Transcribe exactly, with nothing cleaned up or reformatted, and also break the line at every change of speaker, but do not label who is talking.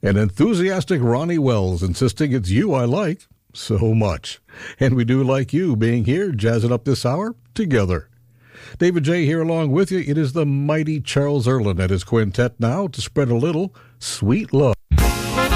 And enthusiastic Ronnie Wells insisting it's you I like so much. And we do like you being here, jazzing up this hour together. David J. here along with you. It is the mighty Charles Earland at his quintet now to spread a little sweet love.